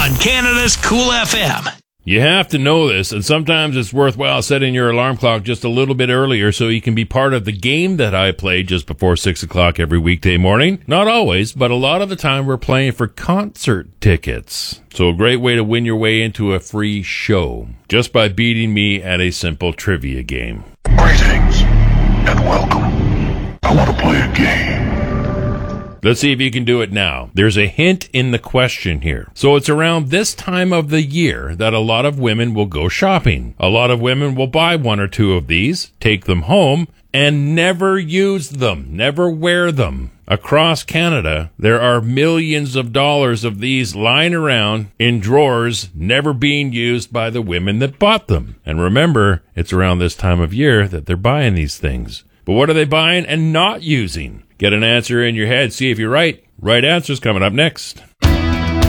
on Canada's Cool FM. You have to know this, and sometimes it's worthwhile setting your alarm clock just a little bit earlier so you can be part of the game that I play just before 6 o'clock every weekday morning. Not always, but a lot of the time we're playing for concert tickets. So a great way to win your way into a free show, just by beating me at a simple trivia game. Greetings, and welcome. I want to play a game. Let's see if you can do it now. There's a hint in the question here. So it's around this time of the year that a lot of women will go shopping. A lot of women will buy one or two of these, take them home, and never use them, never wear them. Across Canada, there are millions of dollars of these lying around in drawers, never being used by the women that bought them. And remember, it's around this time of year that they're buying these things. But what are they buying and not using? Get an answer in your head. See if you're right. Right answer's coming up next.